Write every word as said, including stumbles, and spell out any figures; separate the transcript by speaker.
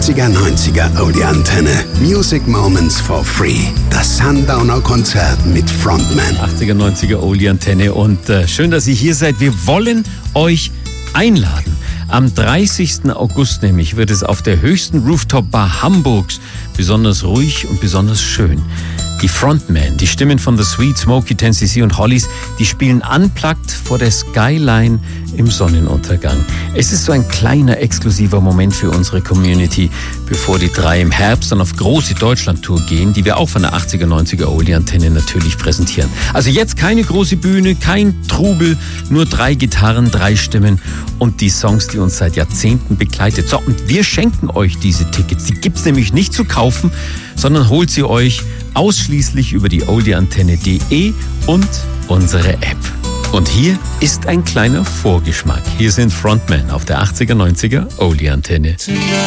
Speaker 1: achtziger neunziger Oldie Antenne. Music Moments for Free. Das Sundowner Konzert mit Frontman.
Speaker 2: achtziger neunziger Oldie Antenne. Und äh, schön, dass ihr hier seid. Wir wollen euch einladen. Am dreißigsten August nämlich wird es auf der höchsten Rooftop-Bar Hamburgs besonders ruhig und besonders schön. Die Frontmen, die Stimmen von The Sweet, Smokey, ten C C und Hollies, die spielen unplugged vor der Skyline im Sonnenuntergang. Es ist so ein kleiner, exklusiver Moment für unsere Community, bevor die drei im Herbst dann auf große Deutschland-Tour gehen, die wir auch von der achtziger neunziger Oldie-Antenne natürlich präsentieren. Also jetzt keine große Bühne, kein Trubel, nur drei Gitarren, drei Stimmen und die Songs, die uns seit Jahrzehnten begleitet. So, und wir schenken euch diese Tickets. Die gibt's nämlich nicht zu kaufen, sondern holt sie euch ausschließlich über die oldieantenne punkt de und unsere App. Und hier ist ein kleiner Vorgeschmack. Hier sind Frontmen auf der achtziger neunziger Oldie Antenne.